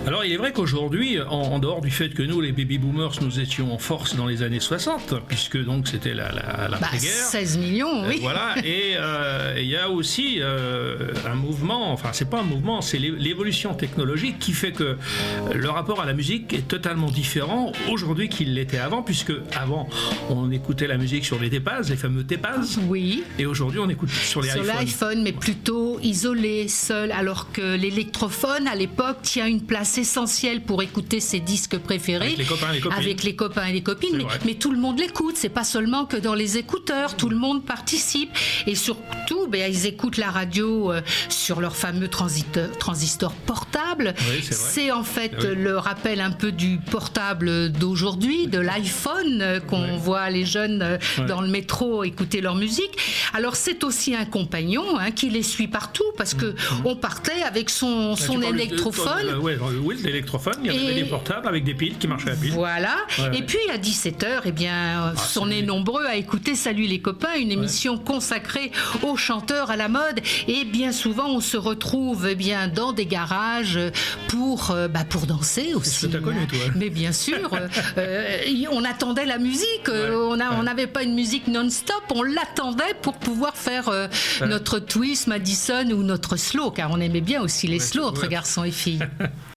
Alors il est vrai qu'aujourd'hui, en dehors du fait que nous, les baby boomers, nous étions en force dans les années 60, puisque donc c'était l'après-guerre. 16 millions, oui. Voilà, et il y a aussi un mouvement, enfin c'est pas un mouvement, c'est l'évolution technologique qui fait que le rapport à la musique est totalement différent aujourd'hui qu'il l'était avant, puisque avant on écoutait la musique sur les Tepaz, les fameux Tepaz. Oui. Et aujourd'hui on écoute sur les iPhones. Sur l'iPhone, mais plutôt isolé, seul, alors que l'électrophone à l'époque tient une place essentielle pour écouter ses disques préférés. Avec les copains et les copines. Avec les copains et les copines, mais tout le monde l'écoute, c'est pas seulement que dans les écouteurs, tout le monde participe. Et surtout, ils écoutent la radio sur leur fameux transistor portable. Oui, c'est en fait le rappel un peu du portable d'aujourd'hui, de l'iPhone, qu'on voit les jeunes dans le métro écouter leur musique. Alors c'est aussi un compagnon qui les suit partout, parce que on partait avec son électrophone. Oui, l'électrophone, il y avait des portables avec des piles qui marchaient à pile. Voilà. Et puis à 17h, on est nombreux à écouter Salut les copains, une émission consacrée aux chanteurs à la mode. Et bien souvent, on se retrouve dans des garages pour danser aussi. C'est ce que t'as connu, toi. Mais bien sûr, on attendait la musique. On n'avait pas une musique non-stop. On l'attendait pour pouvoir faire notre twist, Madison ou notre slow, car on aimait bien aussi les slows entre garçons et filles.